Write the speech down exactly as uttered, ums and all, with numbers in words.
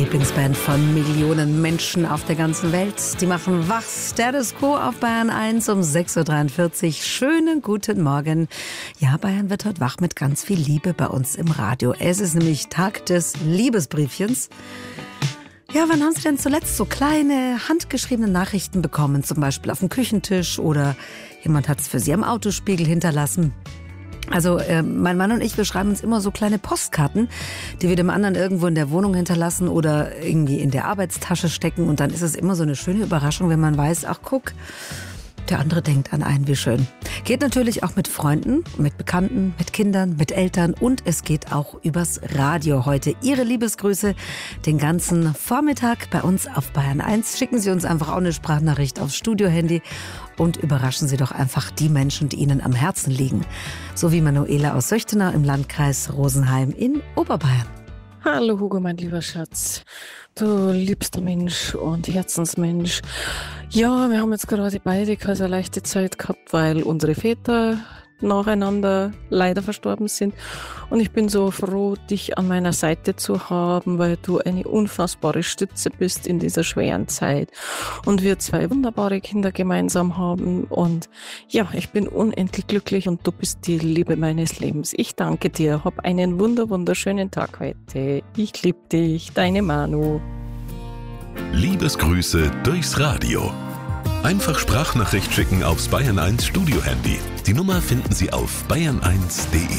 Lieblingsband von Millionen Menschen auf der ganzen Welt. Die machen wach. Status Quo auf Bayern eins um sechs Uhr dreiundvierzig. Schönen guten Morgen. Ja, Bayern wird heute wach mit ganz viel Liebe bei uns im Radio. Es ist nämlich Tag des Liebesbriefchens. Ja, wann haben Sie denn zuletzt so kleine, handgeschriebene Nachrichten bekommen? Zum Beispiel auf dem Küchentisch oder jemand hat es für Sie am Autospiegel hinterlassen. Also äh, mein Mann und ich, wir schreiben uns immer so kleine Postkarten, die wir dem anderen irgendwo in der Wohnung hinterlassen oder irgendwie in der Arbeitstasche stecken. Und dann ist es immer so eine schöne Überraschung, wenn man weiß, ach guck, der andere denkt an einen, wie schön. Geht natürlich auch mit Freunden, mit Bekannten, mit Kindern, mit Eltern und es geht auch übers Radio heute. Ihre Liebesgrüße den ganzen Vormittag bei uns auf Bayern eins. Schicken Sie uns einfach auch eine Sprachnachricht aufs Studiohandy und überraschen Sie doch einfach die Menschen, die Ihnen am Herzen liegen. So wie Manuela aus Söchtenau im Landkreis Rosenheim in Oberbayern. Hallo Hugo, mein lieber Schatz. Du liebster Mensch und Herzensmensch. Ja, wir haben jetzt gerade beide keine leichte Zeit gehabt, weil unsere Väter nacheinander leider verstorben sind. Und ich bin so froh, dich an meiner Seite zu haben, weil du eine unfassbare Stütze bist in dieser schweren Zeit. Und wir zwei wunderbare Kinder gemeinsam haben. Und ja, ich bin unendlich glücklich und du bist die Liebe meines Lebens. Ich danke dir. Hab einen wunder, wunderschönen Tag heute. Ich liebe dich, deine Manu. Liebesgrüße durchs Radio. Einfach Sprachnachricht schicken aufs Bayern eins Studiohandy. Die Nummer finden Sie auf bayern eins punkt de.